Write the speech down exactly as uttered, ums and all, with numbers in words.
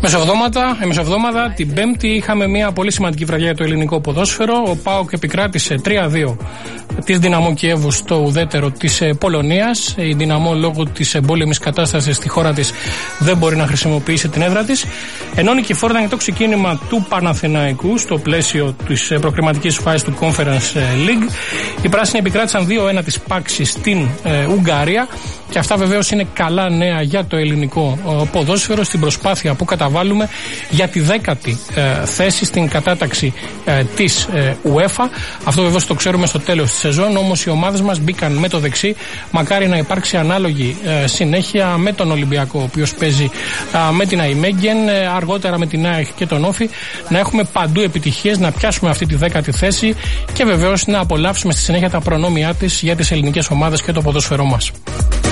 Μεσοβδόματα, μεσοβδόματα, την Πέμπτη είχαμε μια πολύ σημαντική βραδιά για το ελληνικό ποδόσφαιρο. Ο ΠΑΟΚ επικράτησε τρία δύο της Δυναμό Κιέβου στο ουδέτερο της Πολωνίας. Η Δυναμό, λόγω της εμπόλεμης κατάστασης στη χώρα της, δεν μπορεί να χρησιμοποιήσει την έδρα της. Ενώ Νικηφόρα ήταν το ξεκίνημα του Παναθηναϊκού στο πλαίσιο της προκριματικής φάσης του Conference League. Οι πράσινοι επικράτησαν δύο ένα της Πάξη στην ε, Ουγγαρία. Και αυτά βεβαίως είναι καλά νέα για το ελληνικό ε, ποδόσφαιρο στην προσπάθεια που καταβάλουμε για τη δέκατη ε, θέση στην κατάταξη ε, της ε, UEFA. Αυτό βεβαίως το ξέρουμε στο τέλος της σεζόν, όμως οι ομάδες μας μπήκαν με το δεξί. Μακάρι να υπάρξει ανάλογη ε, συνέχεια με τον Ολυμπιακό, ο οποίος παίζει ε, με την Αϊμέγγεν, ε, αργότερα με την ΑΕΚ και τον Όφη. Να έχουμε παντού επιτυχίες, να πιάσουμε αυτή τη δέκατη θέση και βεβαίως να απολαύσουμε στη συνέχεια τα προνόμια της για τις ελληνικές ομάδες και το ποδόσφαιρό μας.